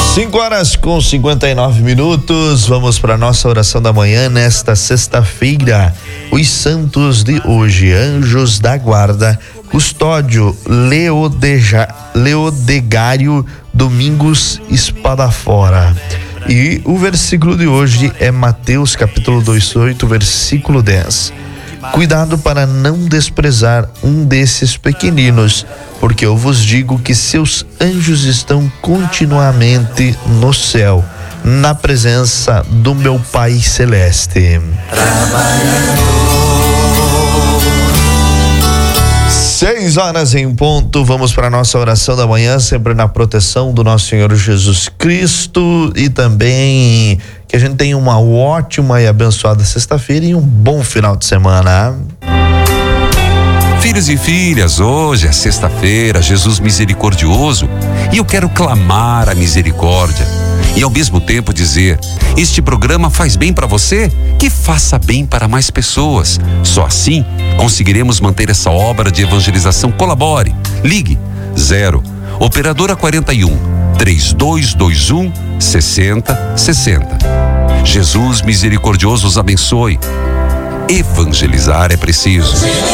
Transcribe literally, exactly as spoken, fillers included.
cinco horas com cinquenta e nove minutos, vamos para nossa oração da manhã nesta sexta-feira. Os santos de hoje: Anjos da Guarda, Custódio Leodeja, Leodegário Domingos Espadafora. E o versículo de hoje é Mateus capítulo vinte e oito, versículo dez. Cuidado para não desprezar um desses pequeninos, porque eu vos digo que seus anjos estão continuamente no céu, na presença do meu Pai Celeste. Seis horas em ponto, vamos para a nossa oração da manhã, sempre na proteção do nosso Senhor Jesus Cristo, e também que a gente tenha uma ótima e abençoada sexta-feira e um bom final de semana. Filhos e filhas, hoje é sexta-feira, Jesus misericordioso, e eu quero clamar a misericórdia e ao mesmo tempo dizer: este programa faz bem para você, que faça bem para mais pessoas. Só assim conseguiremos manter essa obra de evangelização. Colabore, ligue zero operadora quarenta e um, três dois dois um, sessenta sessenta. Jesus misericordioso os abençoe. Evangelizar é preciso.